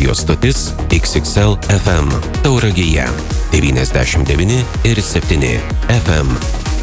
Radio stotis XXL FM Tauragėje 99,7 FM.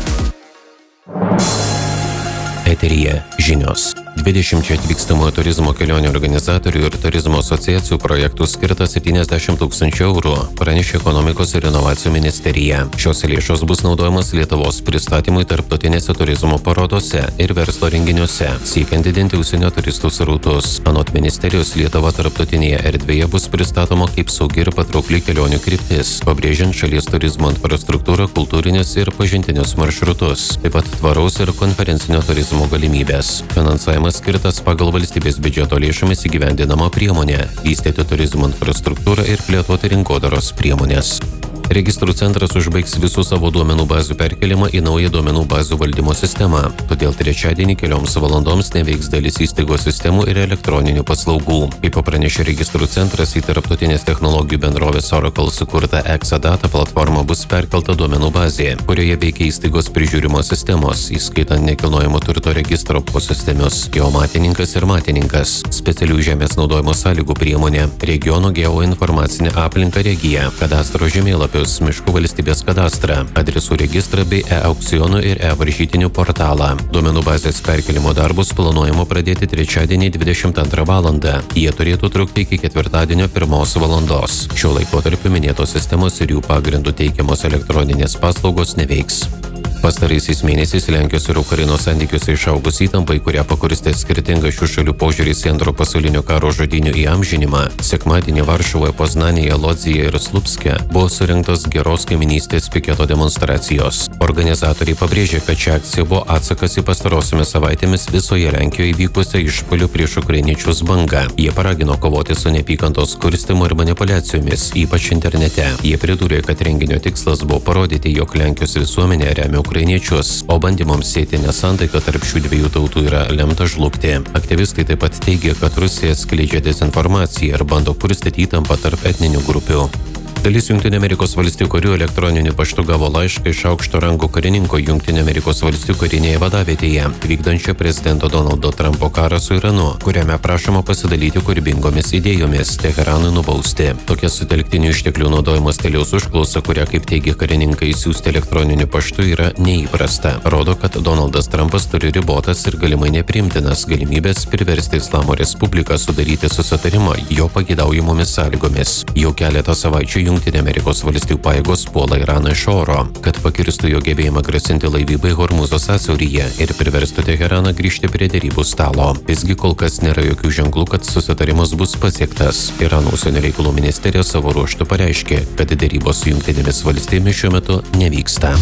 Eteryje žinios. 20 atvykstamojo turizmo kelionių organizatorių ir turizmo asociacijų projektų skirta 70 000 eurų, pranešė Ekonomikos ir inovacijų ministerija. Šios lėšos bus naudojamos Lietuvos pristatymui tarptautinėse turizmo parodose ir verslo renginiuose, siekiant didinti užsienio turistų srautus. Anot ministerijos, Lietuva tarptautinėje erdvėje bus pristatoma kaip saugi ir patraukli kelionių kryptis, pabrėžiant šalies turizmo infrastruktūrą, kultūrinius ir pažintinius maršrutus, taip pat tvaraus ir konferencinio turizmo galimybės. Finansavimas skirtas pagal valstybės biudžeto lėšomis įgyvendinama priemonė – vystyti turizmo infrastruktūrą ir plėtoti rinkodaros priemonės. Registrų centras užbaigs visų savo duomenų bazių perkelimą į naują duomenų bazių valdymo sistemą, todėl trečiadienį kelioms valandoms neveiks dalis įstaigos sistemų ir elektroninių paslaugų. Kaip pranešė Registrų centras, į tarptautinės technologijų bendrovės Oracle sukurta Exadata platforma bus perkelta duomenų bazė, kurioje veikia įstaigos prižiūrimos sistemos, įskaitant nekilnojamo turto registro posistemius, geomatininkas ir matininkas, specialių žemės naudojimo sąlygų priemonė, regiono geoinformacinė aplinka regija, kadastro žemėlapių, miškų valstybės kadastrą, adresų registrą bei e-aukcionų ir e-varžytinių portalą. Duomenų bazės perkelimo darbus planuojama pradėti trečiadienį 22 valandą. Jie turėtų trukti iki ketvirtadienio 1 valandos. Šiuo laikotarpiu minėtos sistemos ir jų pagrindų teikiamos elektroninės paslaugos neveiks. Pastaraisiais mėnesiais Lenkijos ir Ukrainos santykiuose išaugus įtampai, kurią pakurstė skirtinga šių šalių požiūris į Antro pasaulinio karo žudynių įamžinimą, sekmadienį Varšuvoje, Poznanėje, Lodzėje ir Slupske buvo surengtos geros kaimynystės piketo demonstracijos. Organizatoriai pabrėžė, kad ši akcija buvo atsakas į pastarosiomis savaitėmis visoje Lenkijoje įvykusią išpuolių prieš ukrainiečius bangą. Jie paragino kovoti su neapykantos kurstymu ir manipuliacijomis, ypač internete. Jie pridūrė, kad renginio tikslas buvo parodyti, jog Lenkijos visuomenė remia ukrainiečius, o bandymams sėti nesantaiką tarp šių dviejų tautų yra lemta žlugti. Aktyvistai taip pat teigia, kad Rusija skleidžia dezinformaciją ir bando kurstyti įtampą tarp etninių grupių. Dalis Jungtinių Amerikos valstijų karių elektroniniu paštu gavo laišką iš aukšto rango karininko Jungtinių Amerikos valstijų karinėje vadavietėje, vykdančio prezidento Donaldo Trumpo karą su Iranu, kuriame prašoma pasidalyti kūrybingomis idėjomis Teheranui nubausti. Tokia sutelktinių išteklių naudojimo stiliaus užklausa, kurią, kaip teigia karininkai, siųsti elektroniniu paštu yra neįprasta. Rodo, kad Donaldas Trumpas turi ribotas ir galimai nepriimtinas galimybės priversti Islamo Respubliką sudaryti susitarimą jo pageidaujamomis sąlygomis. Jau keletą savaičių Jungtinių Amerikos valstijų pajėgos puola Iraną iš oro, kad pakirstų jo gebėjimą grasinti laivybai Hormūzo sąsiauryje ir priverstų Teheraną grįžti prie derybų stalo. Visgi kol kas nėra jokių ženklų, kad susitarimas bus pasiektas. Irano užsienio reikalų ministerija savo ruožtu pareiškė, kad derybos su Jungtinėmis valstijomis šiuo metu nevyksta.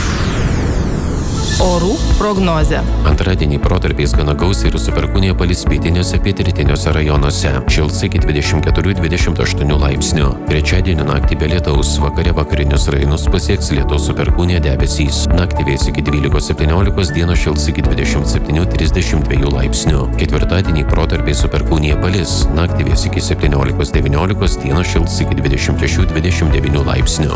Orų prognozė. Antradienį protarpiais gana gausiai ir su perkūnija palis pietiniuose pietrytiniuose rajonuose. Šils iki 24-28 laipsnių. Trečiadienį naktį be lietaus, vakare vakarinius rajonus pasieks lietaus su perkūnija debesys. Naktį vėjas iki 12-17, dienos šils iki 27-32 laipsnių. Ketvirtadienį protarpiais su perkūnija palis. Naktį vėjas iki 17-19, dienos šils iki 26-29 laipsnių.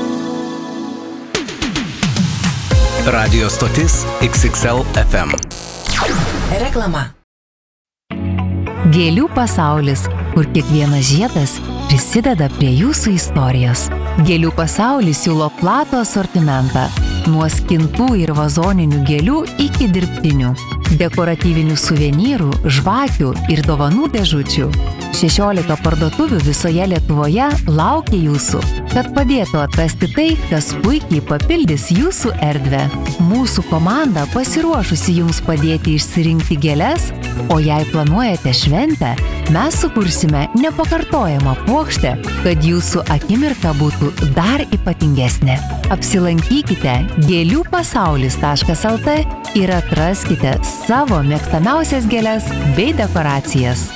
Radio stotis XXL FM. Reklama. Gėlių pasaulis, kur kiekvienas žiedas prisideda prie jūsų istorijos. Gėlių pasaulis siūlo platų asortimentą, nuo skintų ir vazoninių gėlių iki dirbtinių, dekoratyvinių suvenyrų, žvakių ir dovanų dėžučių. 16 parduotuvių visoje Lietuvoje laukia jūsų, kad padėtų atrasti tai, kas puikiai papildys jūsų erdvę. Mūsų komanda pasiruošusi jums padėti išsirinkti gėles, o jei planuojate šventę, mes sukursime nepakartojamą puokštę, kad jūsų akimirka būtų dar ypatingesnė. Apsilankykite gėliųpasaulis.lt ir atraskite savo mėgstamiausias gėles bei dekoracijas.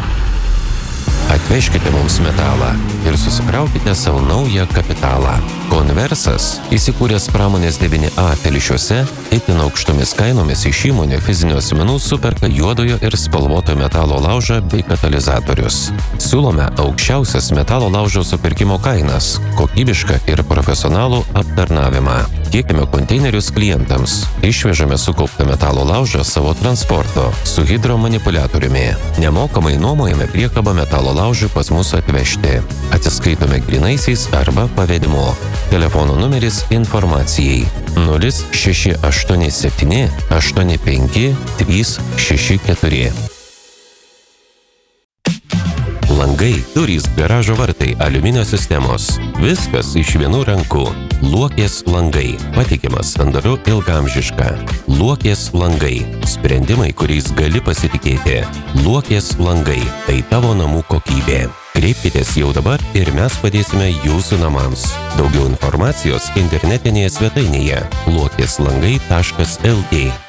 Atvežkite mums metalą ir susikraukite savo naują kapitalą. Konversas, įsikūręs pramonės 9A Telšiuose, itin aukštomis kainomis iš įmonių fizinių asmenų superka juodojo ir spalvoto metalo laužą bei katalizatorius. Siūlome aukščiausias metalo laužo supirkimo kainas, kokybišką ir profesionalų aptarnavimą. Tiekiame konteinerius klientams, išvežame sukauptą metalo laužą savo transporto su hidromanipuliatoriumi. Nemokamai nuomojame priekabą metalo laužui pas mus atvežti. Atsiskaitome grynaisiais arba pavedimu. Telefono numeris informacijai 0687 85 364. Langai, durys, garažo vartai, aliuminio sistemos. Viskas iš vienų rankų. Luokės langai. Patikimas, sandaru, ilgaamžiška. Luokės langai. Sprendimai, kuriais gali pasitikėti. Luokės langai. Tai tavo namų kokybė. Kreipkitės jau dabar ir mes padėsime jūsų namams. Daugiau informacijos internetinėje svetainėje luokėslangai.lt.